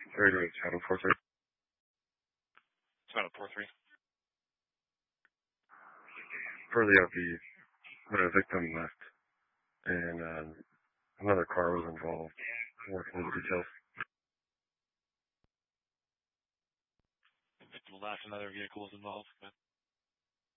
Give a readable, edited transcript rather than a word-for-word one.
Radio Channel 43. Channel 43. Further out, the victim left, and another car was involved. Working the details. The victim left, another vehicle was involved.